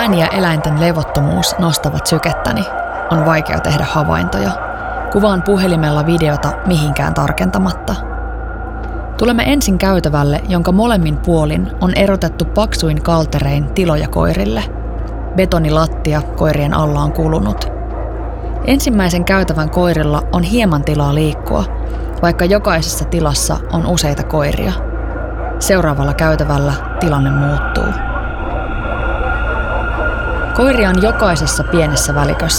ääni ja eläinten levottomuus nostavat sykettäni. On vaikea tehdä havaintoja. Kuvaan puhelimella videota mihinkään tarkentamatta. Tulemme ensin käytävälle, jonka molemmin puolin on erotettu paksuin kalterein tiloja koirille. Betonilattia koirien alla on kulunut. Ensimmäisen käytävän koirilla on hieman tilaa liikkua, vaikka jokaisessa tilassa on useita koiria. Seuraavalla käytävällä tilanne muuttuu. Koiria on jokaisessa pienessä välikössä.